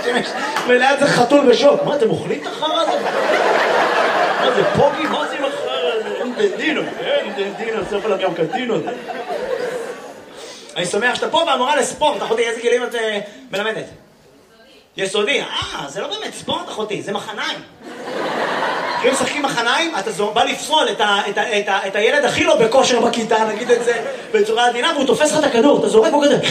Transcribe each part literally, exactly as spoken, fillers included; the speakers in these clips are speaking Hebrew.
השמש, וליד זה חתול בשוק. מה, אתם אוכלים את החרא הזה? מה זה, פוגי? מה זה עם החרא הזה? אין דנדינו, אין דנדינו, סוף עליו גם קטינות. אני שמח שאתה פה והמורה לספורט, אחותי, איזה גילים את מלמדת? יסודי. אה, זה לא באמת ספורט, אחותי, זה מחניים. אם משחקים מחניים, אתה בא לפסול את, ה, את, ה, את, ה, את הילד הכי לא בכושר בכיתה, נגיד את זה בצורה עדינה, והוא תופס לך את הכדור, אתה זורק בו כזה.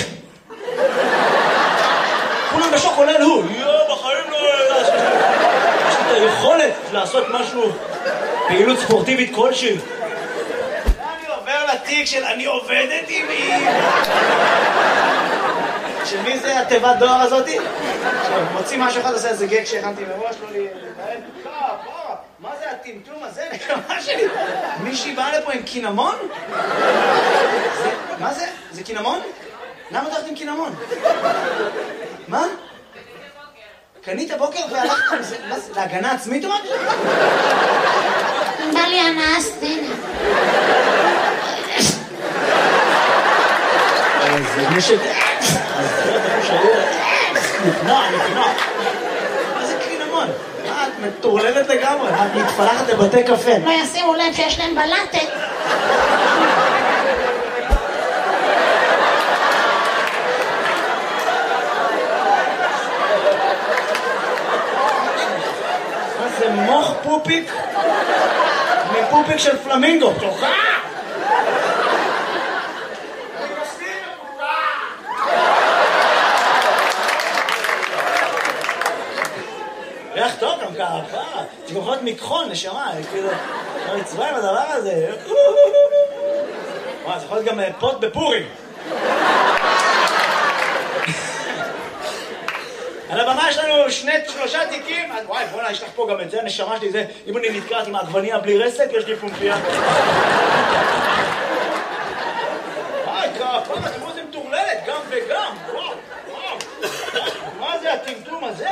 כולם בשוק עולה לו, יואו, בחיים לא... יש לי את היכולת לעשות משהו, פעילות ספורטיבית כלשהי. אני עובר לתיק של אני עובדת עם מי. של מי זה התיבת דואר הזאתי? מוציא משהו אחד, עושה איזה גג שהכנתי מראש, לא לי... מה זה הטמטום הזה? נקמה שלי. מישהי באה לפה עם קינמון? מה זה? זה קינמון? למה הלכת עם קינמון? מה? קנית בוקר והלכת עם זה? להגנה עצמית או משהו? בא לי הנאה סצנה. זה מי ש... נקנוע, נקנוע. מה זה קינמון? מה, את מטורללת לגמרי? את מתפלחת לבתי קפה. לא ישימו לב שיש להם בלטה. מה זה מוח פופיק? מפופיק של פלמינגו. תוכה! ריח טוב גם ככה, זה גם יכול להיות מכחול, נשמה, כאילו, לא מצווה עם הדבר הזה. וואי, זה יכול להיות גם פוט בפורים. על הבמה יש לנו שני, שלושה תיקים, וואי, בוא'נה, יש לך פה גם את זה, נשמה שלי, זה, אם אני נתקעת עם העגבניה בלי רסק, יש לי פומפיה. וואי, כפה, תראו זה מטורללת, גם וגם, וואו, וואו. מה זה הטמטום הזה?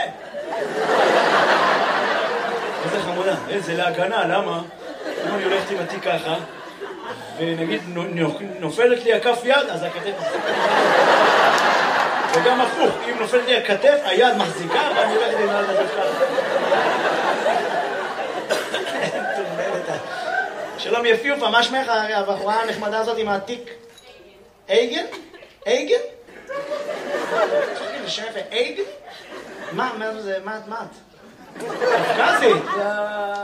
איזה חמודה, איזה להגנה, למה? אם אני הולכת עם התיק ככה, ונגיד נופלת לי הכף יד, אז הכתף מחזיקה. וגם הפוך, אם נופלת לי הכתף, היד מחזיקה, ואני הולכת עם היד ככה. שלום יפיופה, מה שמך הבחורה הנחמדה הזאת עם התיק? אייגן? אייגן? זה שם יפה, אייגן? מה, מה זה, מה את? קפקזית?